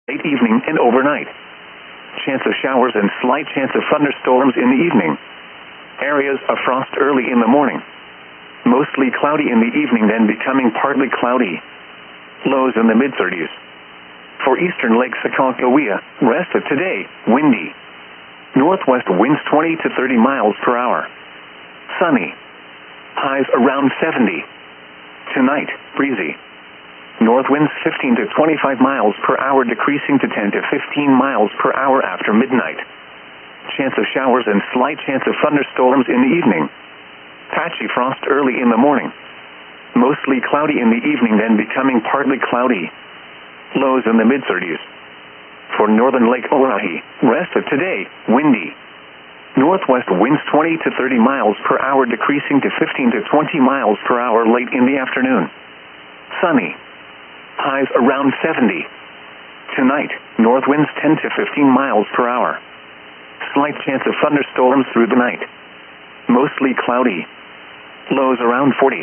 late evening and overnight. Chance of showers and slight chance of thunderstorms in the evening. Areas of frost early in the morning. Mostly cloudy in the evening, then becoming partly cloudy. Lows in the mid-30s. For eastern Lake Sakakawea, rest of today, windy. Northwest winds 20 to 30 miles per hour. Sunny. Highs around 70. Tonight, breezy. North winds 15 to 25 miles per hour, decreasing to 10 to 15 miles per hour after midnight. Chance of showers and slight chance of thunderstorms in the evening. Patchy frost early in the morning. Mostly cloudy in the evening, then becoming partly cloudy. Lows in the mid-30s. For northern Lake Oahe, rest of today, windy. Northwest winds 20 to 30 miles per hour, decreasing to 15 to 20 miles per hour late in the afternoon. Sunny. Highs around 70. Tonight, north winds 10 to 15 miles per hour. Slight chance of thunderstorms through the night. Mostly cloudy. Lows around 40.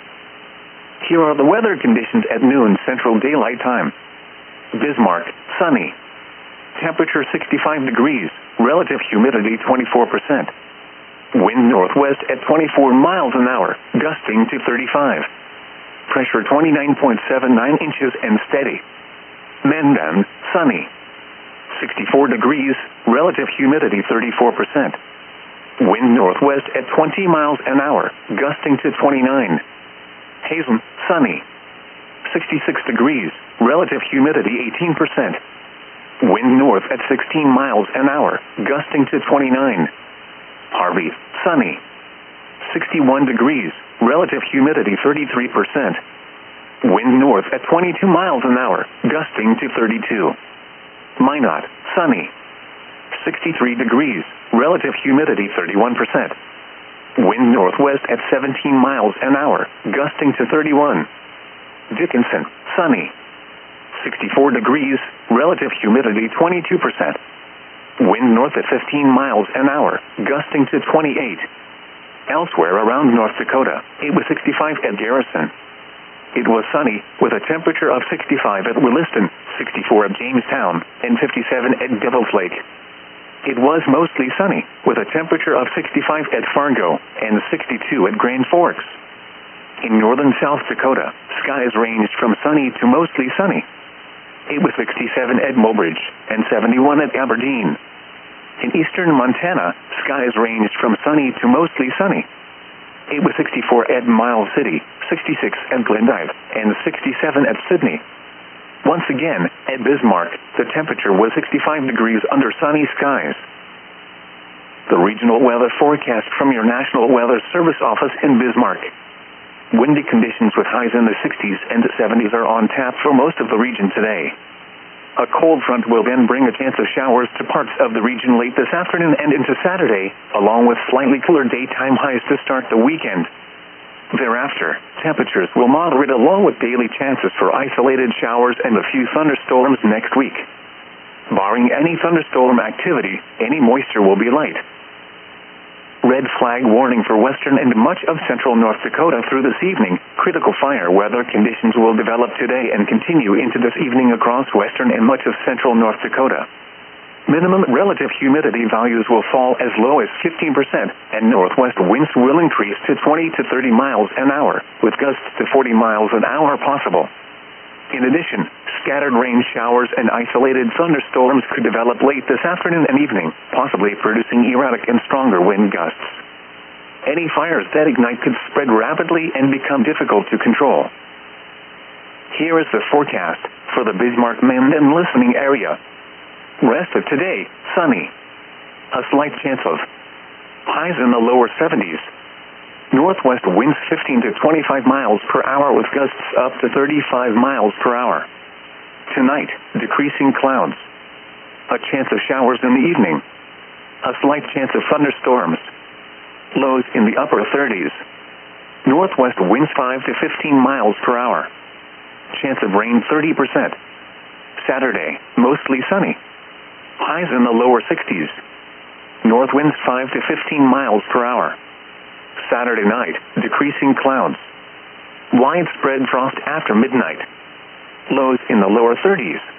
Here are the weather conditions at noon Central Daylight Time. Bismarck, sunny. Temperature 65 degrees, relative humidity 24%. Wind northwest at 24 miles an hour, gusting to 35. Pressure 29.79 inches and steady. Mandan, sunny. 64 degrees, relative humidity 34%. Wind northwest at 20 miles an hour, gusting to 29. Hazen, sunny. 66 degrees, relative humidity 18%. Wind north at 16 miles an hour, gusting to 29. Harvey, sunny. 61 degrees, relative humidity 33%. Wind north at 22 miles an hour, gusting to 32. Minot, sunny. 63 degrees, relative humidity 31%. Wind northwest at 17 miles an hour, gusting to 31. Dickinson, sunny. 64 degrees, relative humidity 22%. Wind north at 15 miles an hour, gusting to 28. Elsewhere around North Dakota, it was 65 at Garrison. It was sunny, with a temperature of 65 at Williston, 64 at Jamestown, and 57 at Devil's Lake. It was mostly sunny, with a temperature of 65 at Fargo, and 62 at Grand Forks. In northern South Dakota, skies ranged from sunny to mostly sunny. It was 67 at Mobridge, and 71 at Aberdeen. In eastern Montana, skies ranged from sunny to mostly sunny. It was 64 at Miles City, 66 at Glendive, and 67 at Sydney. Once again, at Bismarck, the temperature was 65 degrees under sunny skies. The regional weather forecast from your National Weather Service office in Bismarck. Windy conditions with highs in the 60s and 70s are on tap for most of the region today. A cold front will then bring a chance of showers to parts of the region late this afternoon and into Saturday, along with slightly cooler daytime highs to start the weekend. Thereafter, temperatures will moderate along with daily chances for isolated showers and a few thunderstorms next week. Barring any thunderstorm activity, any moisture will be light. Red flag warning for western and much of central North Dakota through this evening. Critical fire weather conditions will develop today and continue into this evening across western and much of central North Dakota. Minimum relative humidity values will fall as low as 15%, and northwest winds will increase to 20 to 30 miles an hour, with gusts to 40 miles an hour possible. In addition, scattered rain showers and isolated thunderstorms could develop late this afternoon and evening, possibly producing erratic and stronger wind gusts. Any fires that ignite could spread rapidly and become difficult to control. Here is the forecast for the Bismarck-Mandan listening area. Rest of today, sunny. A slight chance of highs in the lower 70s. Northwest winds 15 to 25 miles per hour with gusts up to 35 miles per hour. Tonight, decreasing clouds. A chance of showers in the evening. A slight chance of thunderstorms. Lows in the upper 30s. Northwest winds 5 to 15 miles per hour. Chance of rain 30%. Saturday, mostly sunny. Highs in the lower 60s. North winds 5 to 15 miles per hour. Saturday night, decreasing clouds. Widespread frost after midnight. Lows in the lower 30s.